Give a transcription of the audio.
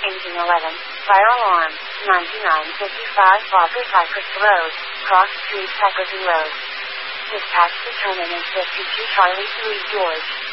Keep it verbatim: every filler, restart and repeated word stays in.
Engine eleven, fire alarm, ninety-nine fifty-five Walker Cypress Road, Cross Street, Peckerton Road. Dispatch to terminate fifty-two Charlie three George.